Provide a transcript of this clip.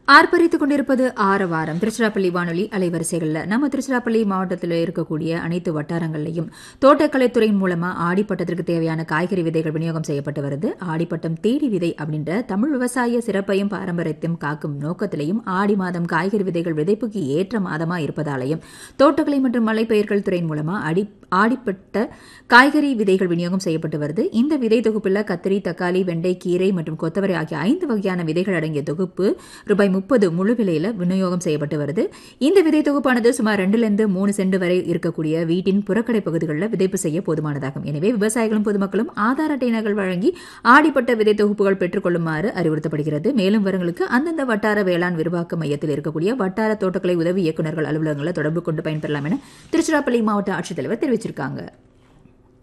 ஆர்ப்பரித்துக் கொண்டிருப்பது ஆரவாரம் திருச்சிராப்பள்ளி வானொலி அலைவரிசைகள்ல நம்ம திருச்சிராப்பள்ளி மாவட்டத்தில் இருக்கக்கூடிய அனைத்து வட்டாரங்களையும் தோட்டக்கலைத்துறையின் மூலமா ஆடிப்பட்டத்திற்கு தேவையான காய்கறி விதைகள் விநியோகம் செய்யப்பட்டு வருது. ஆடிப்பட்டம் தேடி விதை அப்படின்ற தமிழ் விவசாய சிறப்பையும் பாரம்பரியத்தையும் காக்கும் நோக்கத்திலையும் ஆடி மாதம் காய்கறி விதைகள் விதைப்புக்கு ஏற்ற மாதமா இருப்பதாலையும் தோட்டக்கலை மற்றும் மலைப்பயிர்கள் துறையின் மூலமா ஆடிப்பட்ட காய்கறி விதைகள் விநியோகம் செய்யப்பட்டு வருது. இந்த விதை தொகுப்பில் கத்திரி, தக்காளி, வெண்டை, கீரை மற்றும் கொத்தவரை ஆகிய 5 வகையான விதைகள் அடங்கிய தொகுப்பு ரூபாய் 30 முழு விலையில விநியோகம் செய்யப்பட்டு வருது. இந்த விதை தொகுப்பானது சுமார் 2-3 சென்ட் வரை இருக்கக்கூடிய வீட்டின் புறக்கடை பகுதிகளில் விதைப்பு செய்ய போதுமானதாகும். எனவே விவசாயிகளும் பொதுமக்களும் ஆதார் அட்டை நகல் வழங்கி ஆடிப்பட்ட விதை தொகுப்புகள் பெற்றுக் கொள்ளுமாறு அறிவுறுத்தப்படுகிறது. மேலும் விவரங்களுக்கு அந்தந்த வட்டார வேளாண் விரிவாக்க மையத்தில் இருக்கக்கூடிய வட்டார தோட்டக்கலை உதவி இயக்குநர்கள் அலுவலகங்களை தொடர்பு கொண்டு பயன்பெறலாம் என திருச்சிராப்பள்ளி மாவட்ட ஆட்சித்தலைவர் தெரிவிச்சிருக்காங்க.